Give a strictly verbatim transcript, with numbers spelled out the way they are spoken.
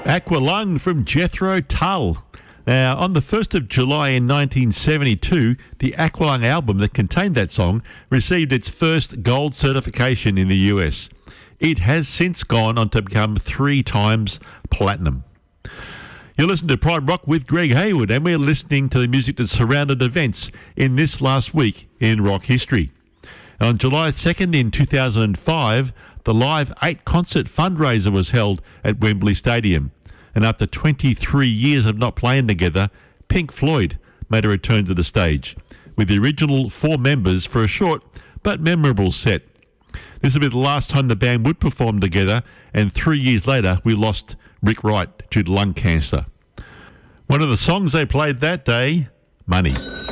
Aqualung from Jethro Tull. Now, on the first of July in nineteen seventy-two, the Aqualung album that contained that song received its first gold certification in the U S. It has since gone on to become three times platinum. You listen to Prime Rock with Greg Hayward, and we're listening to the music that surrounded events in this last week in rock history. On July second in two thousand five, the Live eight concert fundraiser was held at Wembley Stadium. And after twenty-three years of not playing together, Pink Floyd made a return to the stage with the original four members for a short but memorable set. This will be the last time the band would perform together, and three years later we lost Rick Wright due to lung cancer. One of the songs they played that day, Money.